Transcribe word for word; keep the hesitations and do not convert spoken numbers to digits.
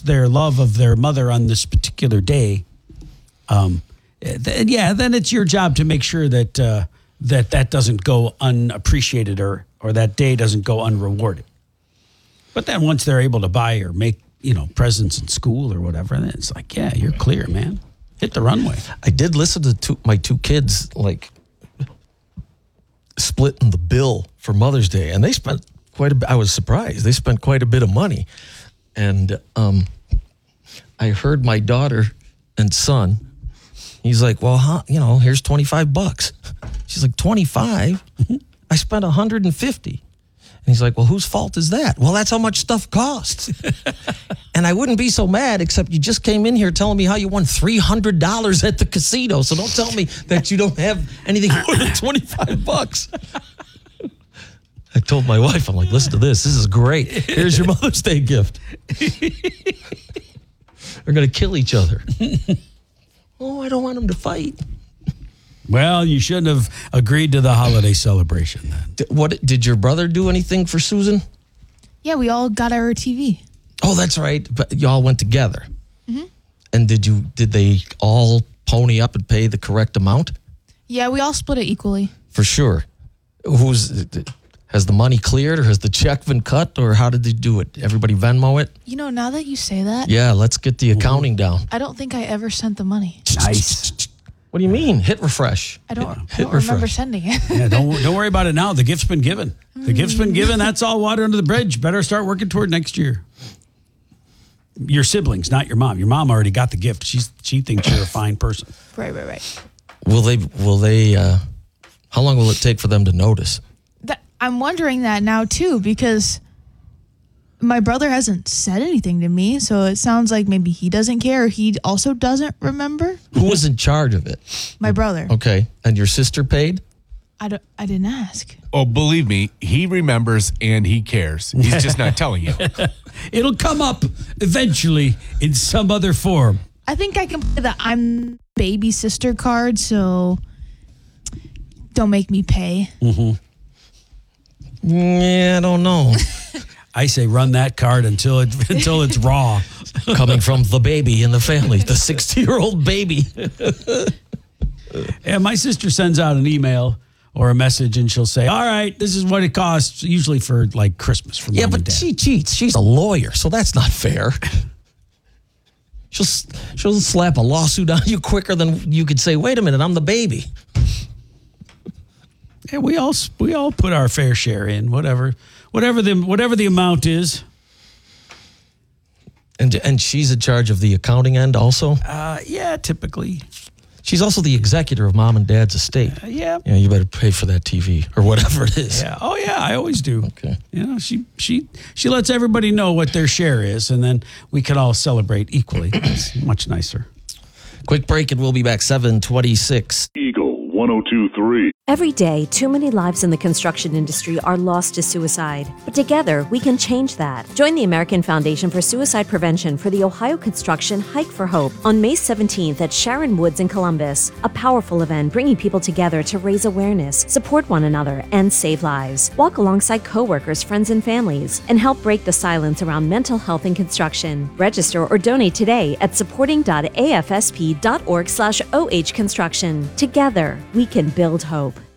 their love of their mother on this particular day, um, th- yeah, then it's your job to make sure that uh, that that doesn't go unappreciated or or that day doesn't go unrewarded. But then once they're able to buy or make, you know, presents in school or whatever, then it's like, yeah, you're clear, man. Hit the runway. I did listen to two, my two kids, like, splitting the bill for Mother's Day, and they spent quite a bit. I was surprised. They spent quite a bit of money. And um, I heard my daughter and son, he's like, well, huh, you know, here's twenty-five bucks. She's like, twenty-five? I spent one hundred fifty. And he's like, well, whose fault is that? Well, that's how much stuff costs. And I wouldn't be so mad, except you just came in here telling me how you won three hundred dollars at the casino. So don't tell me that you don't have anything more than twenty-five bucks. I told my wife, I'm like, listen to this. This is great. Here's your Mother's Day gift. They're going to kill each other. Oh, I don't want them to fight. Well, you shouldn't have agreed to the holiday celebration then. D- what did your brother do anything for Susan? Yeah, we all got our T V. Oh, that's right. But y'all went together. Mm-hmm. And did you? Did they all pony up and pay the correct amount? Yeah, we all split it equally. For sure. Who's has the money cleared, or has the check been cut, or how did they do it? Everybody Venmo it? You know, now that you say that, Yeah, let's get the accounting down. I don't think I ever sent the money. Nice. What do you mean? Hit refresh. I don't, I Hit don't remember refresh. sending it. Yeah, don't don't worry about it now. The gift's been given. The gift's been given. That's all water under the bridge. Better start working toward next year. Your siblings, not your mom. Your mom already got the gift. She's she thinks you're a fine person. Right, right, right. Will they? Will they? Uh, how long will it take for them to notice? That, I'm wondering that now, too, because my brother hasn't said anything to me, so it sounds like maybe he doesn't care. Or he also doesn't remember. Who was in charge of it? My brother. Okay, and your sister paid? I, don't, I didn't ask. Oh, believe me, he remembers and he cares. He's just not telling you. It'll come up eventually in some other form. I think I can play the I'm baby sister card, so don't make me pay. Mm-hmm. Yeah, I don't know. I say run that card until it until it's raw. Coming from the baby in the family, the sixty-year-old baby. Yeah, my sister sends out an email or a message, and she'll say, all right, this is what it costs, usually for like Christmas for mom Yeah, and but dad. she cheats. She's a lawyer, so that's not fair. She'll she'll slap a lawsuit on you quicker than you could say, wait a minute, I'm the baby. Yeah, we all we all put our fair share in, whatever whatever the whatever the amount is. And and she's in charge of the accounting end also? Uh, yeah, typically. She's also the executor of mom and dad's estate. Uh, yeah. Yeah, you better pay for that T V or whatever it is. Yeah. Oh, yeah. I always do. Okay. You know, she she she lets everybody know what their share is, and then we can all celebrate equally. It's much nicer. Quick break, and we'll be back seven twenty-six. Eagle one oh two three. Every day, too many lives in the construction industry are lost to suicide. But together, we can change that. Join the American Foundation for Suicide Prevention for the Ohio Construction Hike for Hope on May seventeenth at Sharon Woods in Columbus. A powerful event bringing people together to raise awareness, support one another, and save lives. Walk alongside coworkers, friends, and families, and help break the silence around mental health in construction. Register or donate today at supporting.afsp.org slash OH construction. Together, we can build hope.